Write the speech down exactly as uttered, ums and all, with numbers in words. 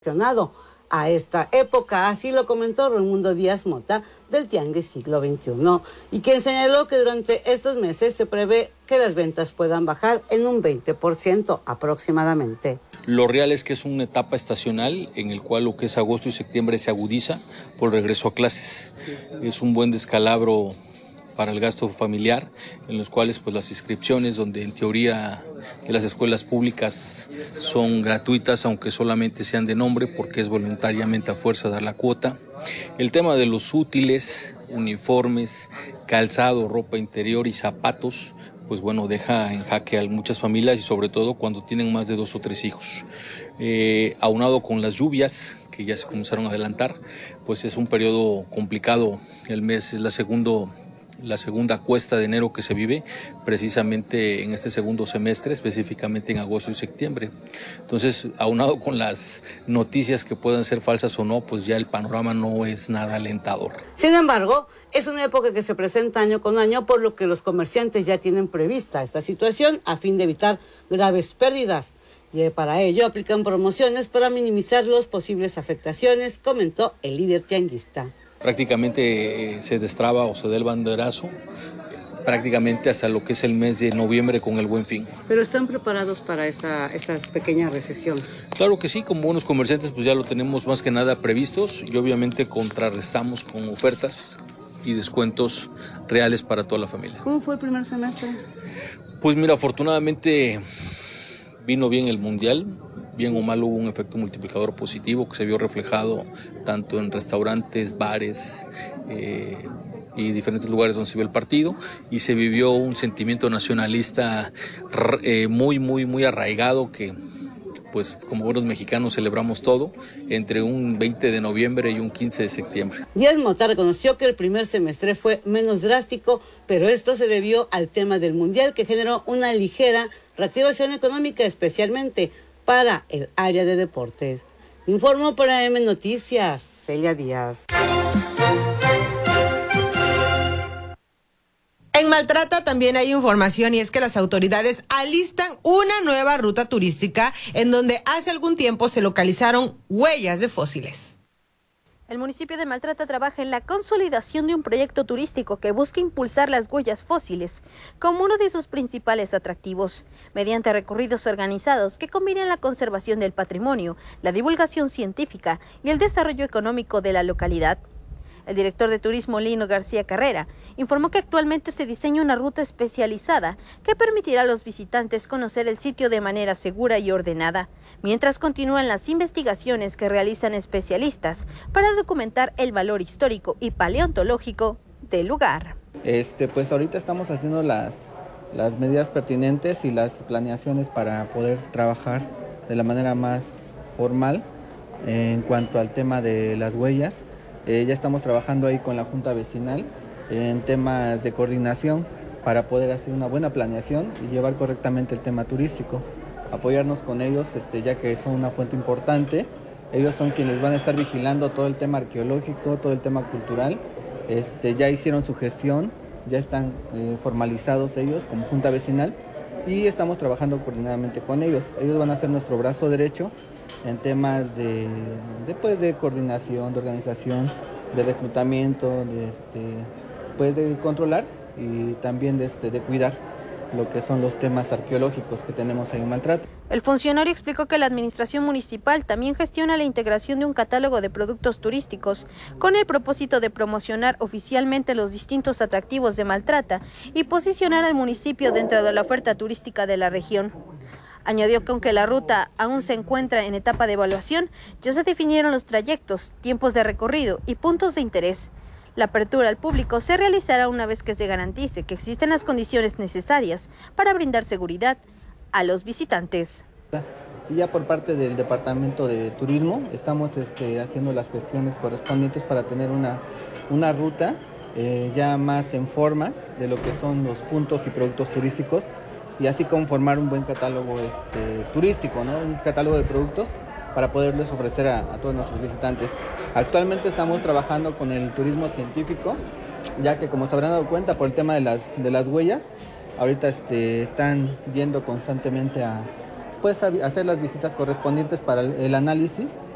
a esta época, así lo comentó Raimundo Díaz Mota del Tianguis Siglo veintiuno, y quien señaló que durante estos meses se prevé que las ventas puedan bajar en un veinte por ciento aproximadamente. Lo real es que es una etapa estacional en el cual lo que es agosto y septiembre se agudiza por el regreso a clases. Es un buen descalabro para el gasto familiar, en los cuales pues las inscripciones, donde en teoría que las escuelas públicas son gratuitas, aunque solamente sean de nombre, porque es voluntariamente a fuerza dar la cuota. El tema de los útiles, uniformes, calzado, ropa interior y zapatos, pues bueno, deja en jaque a muchas familias y sobre todo cuando tienen más de dos o tres hijos. Eh, aunado con las lluvias, que ya se comenzaron a adelantar, pues es un periodo complicado. El mes es la segundo la segunda cuesta de enero que se vive precisamente en este segundo semestre, específicamente en agosto y septiembre. Entonces, aunado con las noticias que puedan ser falsas o no, pues ya el panorama no es nada alentador. Sin embargo, es una época que se presenta año con año, por lo que los comerciantes ya tienen prevista esta situación a fin de evitar graves pérdidas. Y para ello aplican promociones para minimizar las posibles afectaciones, comentó el líder tianguista. Prácticamente eh, se destraba o se da el banderazo prácticamente hasta lo que es el mes de noviembre con el Buen Fin. ¿Pero están preparados para esta, esta pequeña recesión? Claro que sí, como buenos comerciantes pues ya lo tenemos más que nada previstos y obviamente contrarrestamos con ofertas y descuentos reales para toda la familia. ¿Cómo fue el primer semestre? Pues mira, afortunadamente vino bien el Mundial. Bien o mal hubo un efecto multiplicador positivo que se vio reflejado tanto en restaurantes, bares eh, y diferentes lugares donde se vio el partido, y se vivió un sentimiento nacionalista eh, muy, muy, muy arraigado que, pues como buenos mexicanos celebramos todo entre un veinte de noviembre y un quince de septiembre. Díaz Mota reconoció que el primer semestre fue menos drástico, pero esto se debió al tema del Mundial, que generó una ligera reactivación económica, especialmente para el área de deportes. Informó para M Noticias, Celia Díaz. En Maltrata también hay información, y es que las autoridades alistan una nueva ruta turística en donde hace algún tiempo se localizaron huellas de fósiles. El municipio de Maltrata trabaja en la consolidación de un proyecto turístico que busca impulsar las huellas fósiles como uno de sus principales atractivos, mediante recorridos organizados que combinan la conservación del patrimonio, la divulgación científica y el desarrollo económico de la localidad. El director de turismo, Lino García Carrera, informó que actualmente se diseña una ruta especializada que permitirá a los visitantes conocer el sitio de manera segura y ordenada, mientras continúan las investigaciones que realizan especialistas para documentar el valor histórico y paleontológico del lugar. Este, pues ahorita estamos haciendo las, las medidas pertinentes y las planeaciones para poder trabajar de la manera más formal en cuanto al tema de las huellas. Eh, ya estamos trabajando ahí con la Junta Vecinal en temas de coordinación para poder hacer una buena planeación y llevar correctamente el tema turístico. Apoyarnos con ellos, este, ya que son una fuente importante. Ellos son quienes van a estar vigilando todo el tema arqueológico, todo el tema cultural. Este, ya hicieron su gestión, ya están eh, formalizados ellos como Junta Vecinal y estamos trabajando coordinadamente con ellos. Ellos van a ser nuestro brazo derecho en temas de, de, pues, de coordinación, de organización, de reclutamiento, de, este, pues, de controlar y también de, este, de cuidar lo que son los temas arqueológicos que tenemos ahí en Maltrata. El funcionario explicó que la administración municipal también gestiona la integración de un catálogo de productos turísticos con el propósito de promocionar oficialmente los distintos atractivos de Maltrata y posicionar al municipio dentro de la oferta turística de la región. Añadió que aunque la ruta aún se encuentra en etapa de evaluación, ya se definieron los trayectos, tiempos de recorrido y puntos de interés. La apertura al público se realizará una vez que se garantice que existen las condiciones necesarias para brindar seguridad a los visitantes. Y ya por parte del Departamento de Turismo estamos este, haciendo las gestiones correspondientes para tener una, una ruta eh, ya más en forma de lo que son los puntos y productos turísticos, y así conformar un buen catálogo este, turístico, ¿no? Un catálogo de productos para poderles ofrecer a, a todos nuestros visitantes. Actualmente estamos trabajando con el turismo científico, ya que como se habrán dado cuenta por el tema de las, de las huellas, ahorita este, están yendo constantemente a, pues, a hacer las visitas correspondientes para el, el análisis